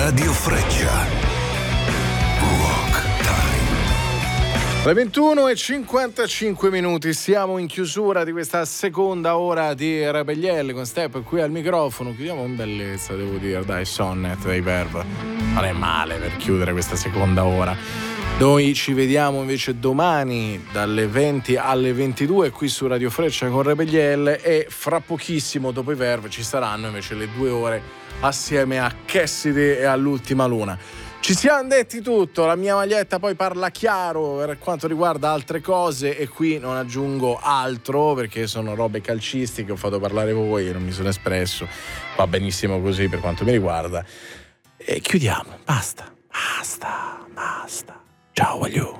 Radio Freccia. Rock Time. Le 21:55, siamo in chiusura di questa seconda ora di Rebellielle con Step qui al microfono. Chiudiamo in bellezza, devo dire, dai, Sonnet dei Verve. Non è male per chiudere questa seconda ora. Noi ci vediamo invece domani dalle 20 alle 22 qui su Radio Freccia con Rebellielle, e fra pochissimo dopo i Verve ci saranno invece le 2 ore assieme a Cassidy e all'Ultima Luna. Ci siamo detti tutto, la mia maglietta poi parla chiaro per quanto riguarda altre cose e qui non aggiungo altro perché sono robe calcistiche, ho fatto parlare voi e non mi sono espresso, va benissimo così per quanto mi riguarda. E chiudiamo, basta. Ciao, voglio.